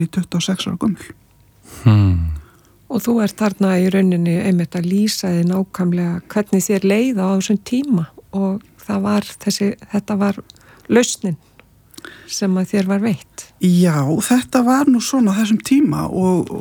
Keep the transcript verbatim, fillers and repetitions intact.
í tuttugu og sex ára gömul. Hmm. Og þú ert þarna í rauninni einmitt að lýsa þið nákvæmlega hvernig þér leið á þessum tíma og það var þessi, þetta var lausnin sem að þér var veitt. Já, þetta var nú svona á þessum tíma og